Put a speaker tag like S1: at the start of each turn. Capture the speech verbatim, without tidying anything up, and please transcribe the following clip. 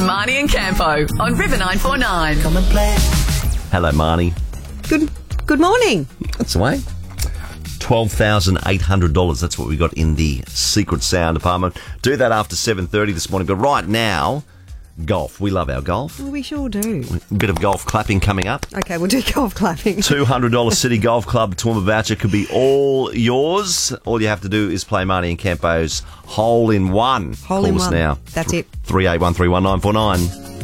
S1: Marnie and Campo on River nine four nine.
S2: Come and play.
S3: Hello, Marnie.
S4: Good good morning.
S3: That's the way. twelve thousand eight hundred dollars. That's what we got in the secret sound department. Do that after seven thirty this morning. But right now, golf. We love our golf.
S4: Well, we sure do.
S3: A bit of golf clapping coming up.
S4: Okay, we'll do golf clapping.
S3: two hundred dollars City Golf Club Toowoomba voucher could be all yours. All you have to do is play Marnie and Campo's Hole in One.
S4: Hole
S3: Call
S4: in
S3: us
S4: One.
S3: now.
S4: That's it.
S3: three eight one three one nine four nine.